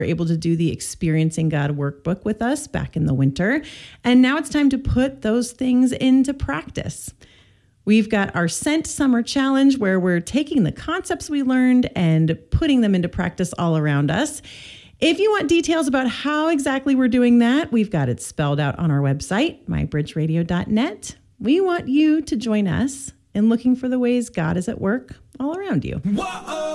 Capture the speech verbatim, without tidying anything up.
were able to do the Experiencing God workbook with us back in the winter. And now it's time to put those things into practice. We've got our Sent Summer Challenge, where we're taking the concepts we learned and putting them into practice all around us. If you want details about how exactly we're doing that, we've got it spelled out on our website, my bridge radio dot net. We want you to join us in looking for the ways God is at work all around you. Whoa!